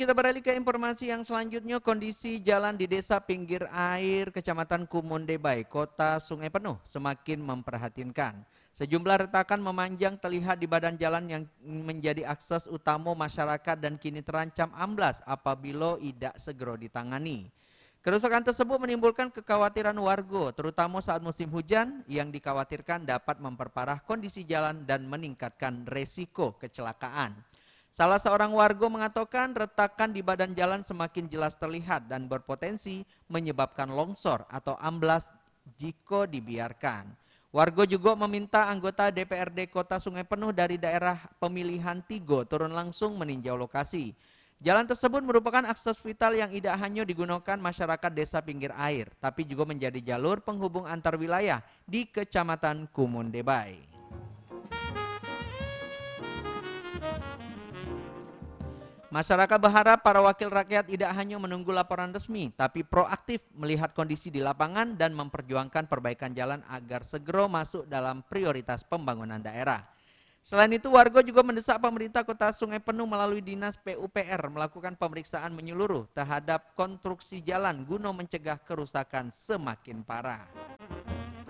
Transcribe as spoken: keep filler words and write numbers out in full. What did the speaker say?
Kita beralih ke informasi yang selanjutnya, kondisi jalan di desa pinggir air Kecamatan Kumonde Bay, Kota Sungai Penuh semakin memprihatinkan. Sejumlah retakan memanjang terlihat di badan jalan yang menjadi akses utama masyarakat dan kini terancam amblas apabila tidak segera ditangani. Kerusakan tersebut menimbulkan kekhawatiran warga, terutama saat musim hujan yang dikhawatirkan dapat memperparah kondisi jalan dan meningkatkan resiko kecelakaan. Salah seorang warga mengatakan retakan di badan jalan semakin jelas terlihat dan berpotensi menyebabkan longsor atau amblas jika dibiarkan. Warga juga meminta anggota D P R D Kota Sungai Penuh dari daerah pemilihan tiga turun langsung meninjau lokasi. Jalan tersebut merupakan akses vital yang tidak hanya digunakan masyarakat desa pinggir air, tapi juga menjadi jalur penghubung antar wilayah di Kecamatan Kumonde Bay. Masyarakat berharap para wakil rakyat tidak hanya menunggu laporan resmi, tapi proaktif melihat kondisi di lapangan dan memperjuangkan perbaikan jalan agar segera masuk dalam prioritas pembangunan daerah. Selain itu, warga juga mendesak pemerintah Kota Sungai Penuh melalui Dinas P U P R melakukan pemeriksaan menyeluruh terhadap konstruksi jalan guna mencegah kerusakan semakin parah.